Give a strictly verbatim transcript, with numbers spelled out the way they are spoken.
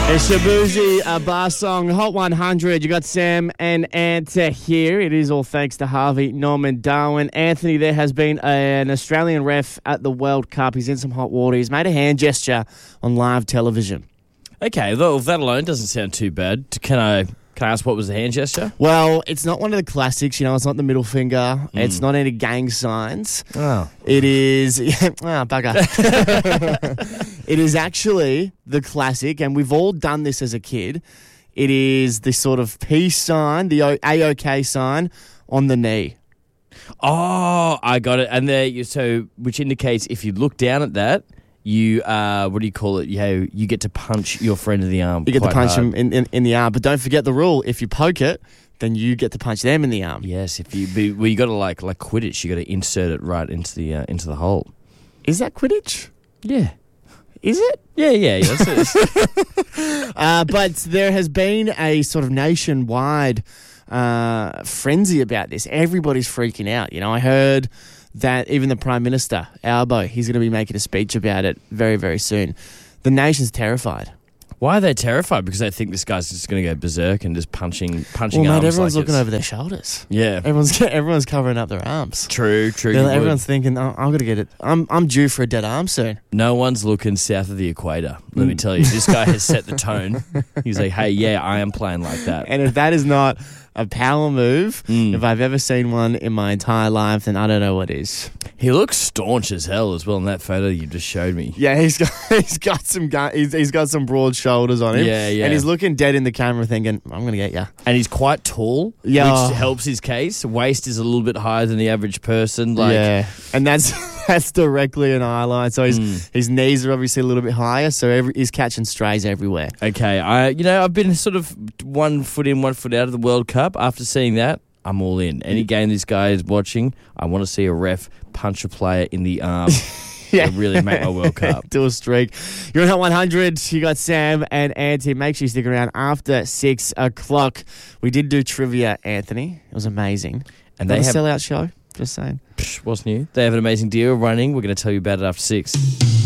It's Shabuzi, a bar song, Hot one hundred. You got Sam and Anta here. It is all thanks to Harvey Norman Darwin. Anthony, there has been an Australian ref at the World Cup. He's in some hot water. He's made a hand gesture on live television. Okay, well, that alone doesn't sound too bad. Can I can I ask what was the hand gesture? Well, it's not one of the classics, you know, it's not the middle finger. Mm. It's not any gang signs. Oh. It is... ah, bugger. It is actually the classic, and we've all done this as a kid. It is the sort of peace sign, the A-OK sign on the knee. Oh, I got it. And there, you so which indicates if you look down at that, you uh, what do you call it? You know, you get to punch your friend in the arm. You get to punch hard. him in, in, in the arm, but don't forget the rule: if you poke it, then you get to punch them in the arm. Yes, if you be, well, you got to like like Quidditch. You got to insert it right into the uh, into the hole. Is that Quidditch? Yeah. Is it? Yeah, yeah, yeah. That's it. uh, but there has been a sort of nationwide uh, frenzy about this. Everybody's freaking out. You know, I heard that even the Prime Minister, Albo, he's going to be making a speech about it very, very soon. The nation's terrified. Why are they terrified? Because they think this guy's just going to go berserk and just punching, punching well, arms. Mate, everyone's like looking it's... over their shoulders. Yeah, everyone's everyone's covering up their arms. True, true. Like, everyone's thinking, oh, I'm going to get it. I'm I'm due for a dead arm soon. No one's looking south of the equator. Let me tell you, this guy has set the tone. He's like, hey, yeah, I am playing like that. And if that is not a power move, mm. if I've ever seen one in my entire life, then I don't know what is. He looks staunch as hell as well in that photo you just showed me. Yeah, he's got he's got some gu- he's, he's got some broad shoulders on him. Yeah, yeah. And he's looking dead in the camera, thinking, "I'm gonna get you." And he's quite tall, yeah. which helps his case. Waist is a little bit higher than the average person. Like, yeah, and that's that's directly an eye line. So his mm. his knees are obviously a little bit higher. So every, he's catching strays everywhere. Okay, I you know I've been sort of one foot in, one foot out of the World Cup. After seeing that, I'm all in. Any game this guy is watching, I want to see a ref punch a player in the arm. Yeah, to really make my World Cup. Do a streak. You're on Hot one hundred. You got Sam and Anthony. Make sure you stick around after six o'clock. We did do trivia, Anthony. It was amazing. And they have a sellout show. Just saying. Psh, what's new? They have an amazing deal running. We're going to tell you about it after six.